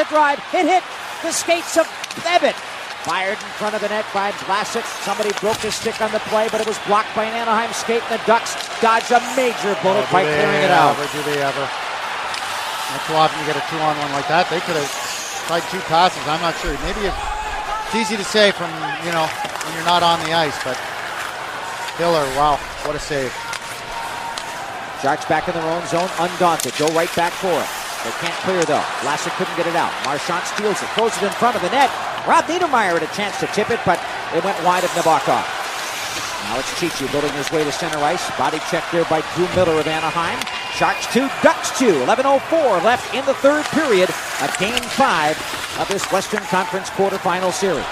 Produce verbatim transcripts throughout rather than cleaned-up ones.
a drive. Hit, hit. The skates of Ebbett. Fired in front of the net by Vlasic. Somebody broke his stick on the play, but it was blocked by an Anaheim skate, and the Ducks dodge a major bullet oh, by clearing it out. Ever, do they ever? Not too often you get a two-on-one like that. They could have tried two passes. I'm not sure. Maybe it's easy to say from, you know, when you're not on the ice, but Hiller, wow, what a save. Sharks back in their own zone, undaunted. Go right back for it. They can't clear, though. Vlasic couldn't get it out. Marchand steals it, throws it in front of the net. Rob Niedermayer had a chance to tip it, but it went wide of Nabokov. Now it's Chichi building his way to center ice. Body check there by Drew Miller of Anaheim. Sharks two, Ducks two. eleven oh four left in the third period of Game five of this Western Conference quarterfinal series.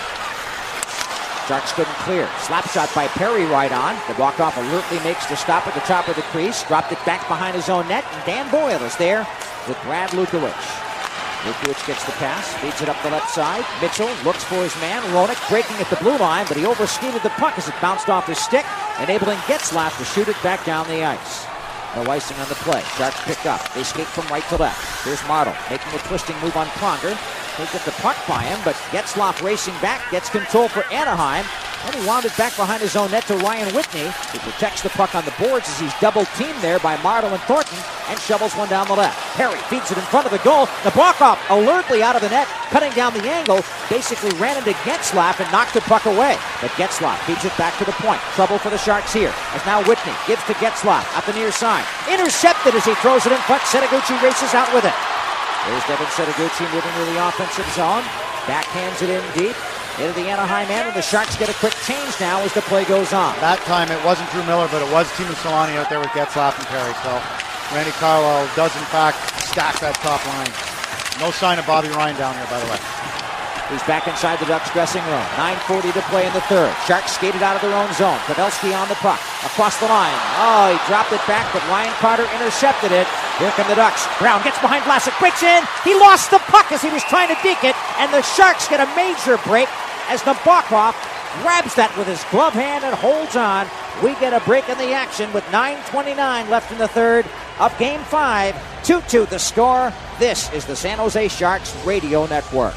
Sharks couldn't clear. Slap shot by Perry right on. Nabokov alertly makes the stop at the top of the crease. Dropped it back behind his own net, and Dan Boyle is there with Brad Lukowich. Lukowich gets the pass, feeds it up the left side. Mitchell looks for his man. Roenick breaking at the blue line, but he overskated the puck as it bounced off his stick, enabling Getzlaf to shoot it back down the ice. No icing on the play. Sharks pick up. They skate from right to left. Here's Martel making a twisting move on Pronger. They get the puck by him, but Getzlaf racing back, gets control for Anaheim. And he wound it back behind his own net to Ryan Whitney, who protects the puck on the boards as he's double-teamed there by Martel and Thornton, and shovels one down the left. Perry feeds it in front of the goal. Nabokov alertly out of the net, cutting down the angle, basically ran into Getzlaf and knocked the puck away. But Getzlaf feeds it back to the point. Trouble for the Sharks here, as now Whitney gives to Getzlaf at the near side. Intercepted as he throws it in front. Setoguchi races out with it. There's Devin Setoguchi moving to the offensive zone. Backhands it in deep. Into the Anaheim end, and the Sharks get a quick change now as the play goes on. That time it wasn't Drew Miller, but it was Timo Solani out there with Getzlaf and Perry. So Randy Carlyle does in fact stack that top line. No sign of Bobby Ryan down here, by the way. He's back inside the Ducks dressing room. nine forty to play in the third. Sharks skated out of their own zone. Pavelski on the puck. Across the line. Oh, he dropped it back, but Ryan Carter intercepted it. Here come the Ducks. Brown gets behind Vlasic. Breaks in. He lost the puck as he was trying to deke it. And the Sharks get a major break as Nabokov grabs that with his glove hand and holds on. We get a break in the action with nine twenty-nine left in the third of Game five. two two the score. This is the San Jose Sharks Radio Network.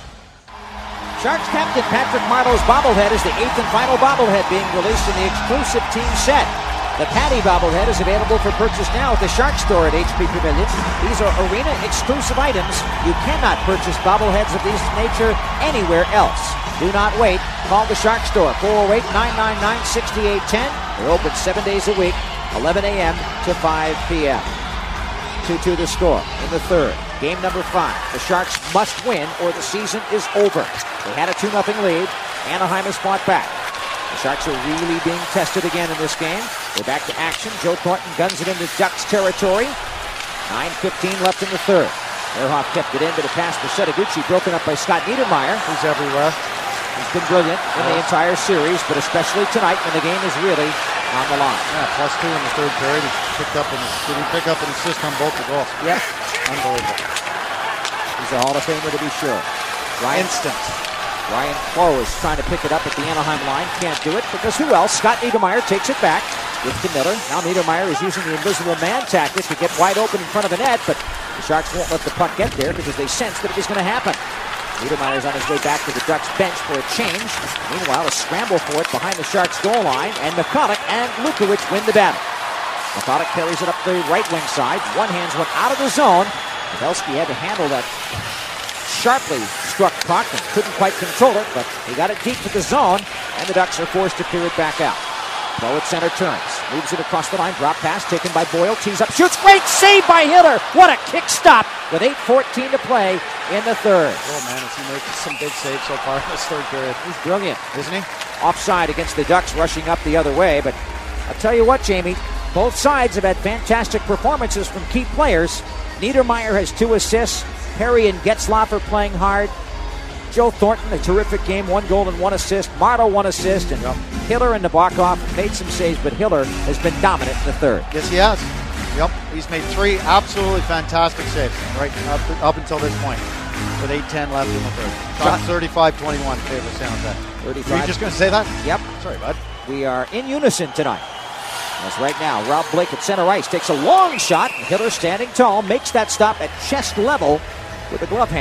Sharks captain Patrick Marleau's bobblehead is the eighth and final bobblehead being released in the exclusive team set. The Patty bobblehead is available for purchase now at the Shark store at H P Pavilion. These are arena-exclusive items. You cannot purchase bobbleheads of this nature anywhere else. Do not wait. Call the Shark store, four oh eight, nine nine nine, six eight one zero. They're open seven days a week, eleven a.m. to five p.m. two two the score in the third. Game number five. The Sharks must win or the season is over. They had a two nothing lead. Anaheim has fought back. The Sharks are really being tested again in this game. They're back to action. Joe Thornton guns it into Ducks territory. nine fifteen left in the third. Ehrhoff kept it in, but a pass for Setoguchi broken up by Scott Niedermayer. Who's everywhere. He's been brilliant in the entire series, but especially tonight when the game is really on the line. Yeah, plus two in the third period. He picked up an, did he pick up an assist on both the goals? Yep. Unbelievable. He's a Hall of Famer to be sure. Ryan, Instant. Ryan Clough is trying to pick it up at the Anaheim line. Can't do it because who else? Scott Niedermayer takes it back. Gives to Miller. Now Niedermayer is using the invisible man tactic to get wide open in front of the net, but the Sharks won't let the puck get there because they sense that it was going to happen. Niedermayer's on his way back to the Ducks bench for a change. Meanwhile, a scramble for it behind the Sharks goal line, and McCulloch and Lukowich win the battle. McCulloch carries it up the right wing side. One hands went out of the zone. Pavelski had to handle that sharply struck puck and couldn't quite control it, but he got it deep to the zone, and the Ducks are forced to clear it back out. Throw at center turns. Moves it across the line. Drop pass taken by Boyle. Tees up. Shoots. Great save by Hiller. What a kick stop with eight fourteen to play in the third. Oh, man, is he making some big saves so far in this third period? He's brilliant. Isn't he? Offside against the Ducks rushing up the other way. But I'll tell you what, Jamie, both sides have had fantastic performances from key players. Niedermayer has two assists. Perry and Getzlaf are playing hard. Joe Thornton, a terrific game, one goal and one assist. Marleau, one assist. And yep. Hiller and Nabokov made some saves, but Hiller has been dominant in the third. Yes, he has. Yep, he's made three absolutely fantastic saves right up, up until this point with eight ten left in the third. Shot thirty-five twenty-one in favor of San Jose. thirty-five. Were you just going to say that? Yep. Sorry, bud. We are in unison tonight. As right now, Rob Blake at center ice takes a long shot. Hiller standing tall makes that stop at chest level with a glove hand.